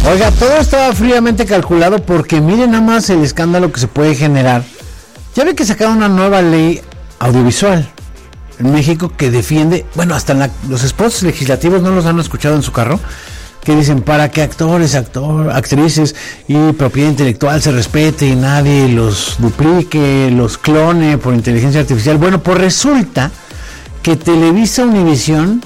Oiga, todo estaba fríamente calculado porque miren nada más el escándalo que se puede generar. Ya ve que sacaron una nueva ley audiovisual en México que defiende, bueno, hasta los spots legislativos no los han escuchado en su carro, que dicen para que actrices y propiedad intelectual se respete y nadie los duplique, los clone por inteligencia artificial. Bueno, pues resulta que Televisa Univisión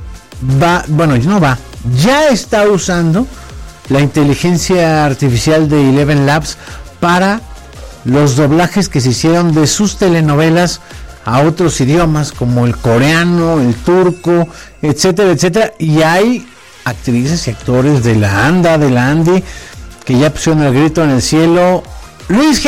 ya está usando la inteligencia artificial de Eleven Labs para los doblajes que se hicieron de sus telenovelas a otros idiomas como el coreano, el turco, etcétera, etcétera. Y hay actrices y actores de la ANDA, de la ANDI, que ya pusieron el grito en el cielo. Luis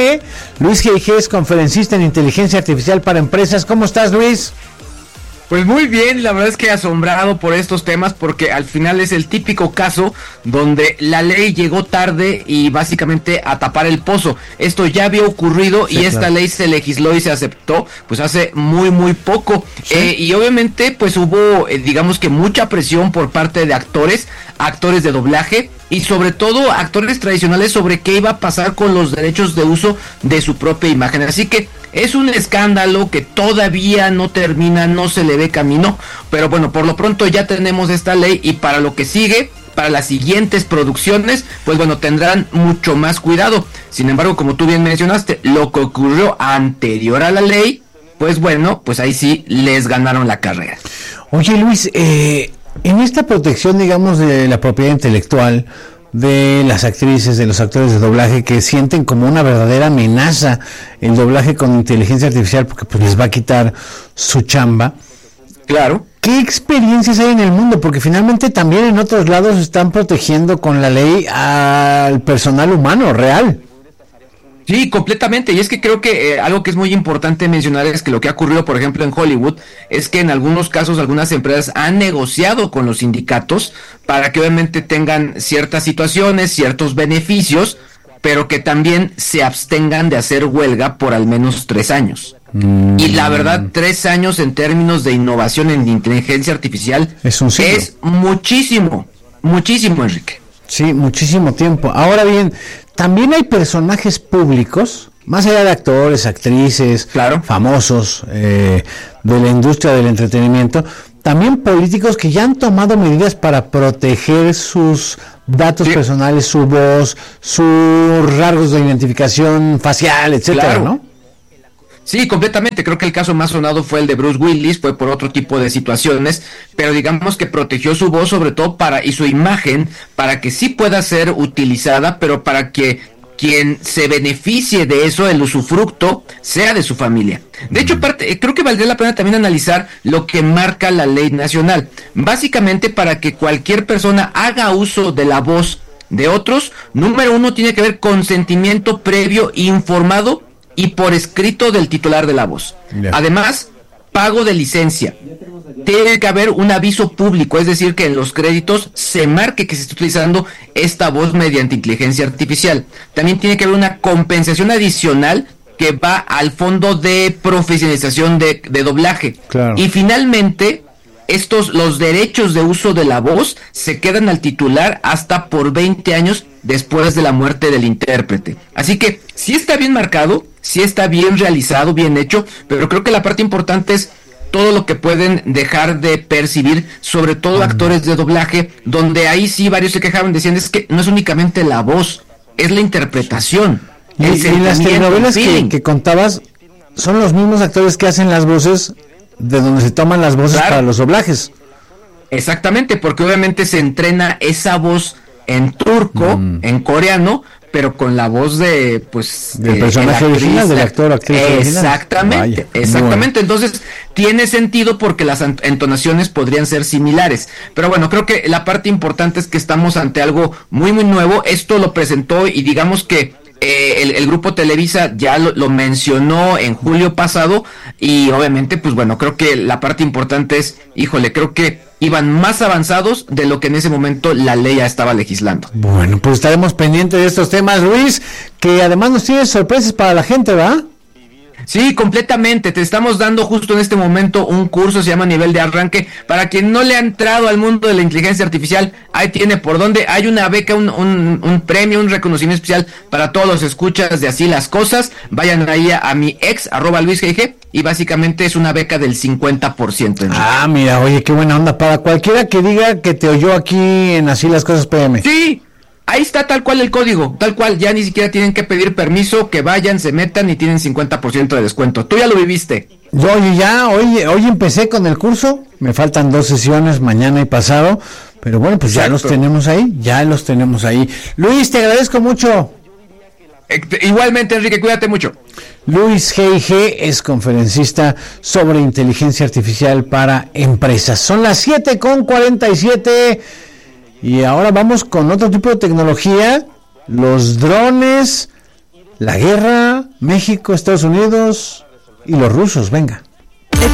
G.I.G. es conferencista en inteligencia artificial para empresas. ¿Cómo estás, Luis? Pues muy bien, la verdad es que asombrado por estos temas porque al final es el típico caso donde la ley llegó tarde y básicamente a tapar el pozo. Esto ya había ocurrido y esta ley se legisló y se aceptó pues hace muy poco. ¿Sí? Y obviamente pues hubo digamos que mucha presión por parte de actores de doblaje y sobre todo actores tradicionales sobre qué iba a pasar con los derechos de uso de su propia imagen. Así que es un escándalo que todavía no termina, no se le ve camino, pero bueno, por lo pronto ya tenemos esta ley y para lo que sigue, para las siguientes producciones, pues bueno, tendrán mucho más cuidado. Sin embargo, como tú bien mencionaste, lo que ocurrió anterior a la ley, pues bueno, pues ahí sí les ganaron la carrera. Oye, Luis, en esta protección, digamos, de la propiedad intelectual, de las actrices, de los actores de doblaje que sienten como una verdadera amenaza el doblaje con inteligencia artificial porque pues les va a quitar su chamba. Claro. ¿Qué experiencias hay en el mundo? Porque finalmente también en otros lados están protegiendo con la ley al personal humano real. Sí, completamente, y es que creo que algo que es muy importante mencionar es que lo que ha ocurrido, por ejemplo, en Hollywood, es que en algunos casos algunas empresas han negociado con los sindicatos para que obviamente tengan ciertas situaciones, ciertos beneficios, pero que también se abstengan de hacer huelga por al menos 3 años. Y la verdad, 3 años en términos de innovación en inteligencia artificial es muchísimo, Enrique. Sí, muchísimo tiempo. Ahora bien, también hay personajes públicos, más allá de actores, actrices, claro, famosos de la industria del entretenimiento, también políticos que ya han tomado medidas para proteger sus datos personales, su voz, sus rasgos de identificación facial, etcétera, claro, ¿no? Sí, completamente. Creo que el caso más sonado fue el de Bruce Willis, fue por otro tipo de situaciones, pero digamos que protegió su voz sobre todo y su imagen para que sí pueda ser utilizada, pero para que quien se beneficie de eso, el usufructo, sea de su familia. De hecho, creo que valdría la pena también analizar lo que marca la ley nacional. Básicamente, para que cualquier persona haga uso de la voz de otros, número 1 tiene que haber consentimiento previo informado y por escrito del titular de la voz. Además, pago de licencia. Tiene que haber un aviso público, es decir, que en los créditos se marque que se está utilizando esta voz mediante inteligencia artificial. También tiene que haber una compensación adicional que va al fondo de profesionalización de doblaje. Claro. Y finalmente, los derechos de uso de la voz se quedan al titular hasta por 20 años después de la muerte del intérprete. Así que sí está bien marcado, sí está bien realizado, bien hecho, pero creo que la parte importante es todo lo que pueden dejar de percibir, sobre todo actores de doblaje, donde ahí sí varios se quejaron, decían es que no es únicamente la voz, es la interpretación. Y las telenovelas que contabas son los mismos actores que hacen las voces de donde se toman las voces para los doblajes. Exactamente, porque obviamente se entrena esa voz en turco, en coreano, pero con la voz del personaje original, del actor, actriz exactamente, original. Exactamente. Entonces tiene sentido porque las entonaciones podrían ser similares, pero bueno, creo que la parte importante es que estamos ante algo muy nuevo. Esto lo presentó y digamos que el grupo Televisa ya lo mencionó en julio pasado y obviamente pues bueno, creo que la parte importante es, creo que iban más avanzados de lo que en ese momento la ley ya estaba legislando. Bueno, pues estaremos pendientes de estos temas, Luis, que además nos tienes sorpresas para la gente, ¿verdad? Sí, completamente. Te estamos dando justo en este momento un curso, se llama Nivel de Arranque. Para quien no le ha entrado al mundo de la inteligencia artificial, ahí tiene por donde. Hay una beca, un premio, un reconocimiento especial para todos los escuchas de Así las Cosas. Vayan ahí a mi ex, @LuisGG, y básicamente es una beca del 50%. Ah, mira, oye, qué buena onda. Para cualquiera que diga que te oyó aquí en Así las Cosas PM. Sí. Ahí está tal cual el código, tal cual, ya ni siquiera tienen que pedir permiso, que vayan, se metan y tienen 50% de descuento. Tú ya lo viviste. Yo hoy empecé con el curso, me faltan 2 sesiones, mañana y pasado, pero bueno, pues ya los tenemos ahí. Luis, te agradezco mucho. Igualmente, Enrique, cuídate mucho. Luis G.I.G. es conferencista sobre inteligencia artificial para empresas. Son las 7:47. Y ahora vamos con otro tipo de tecnología, los drones, la guerra, México, Estados Unidos y los rusos, venga.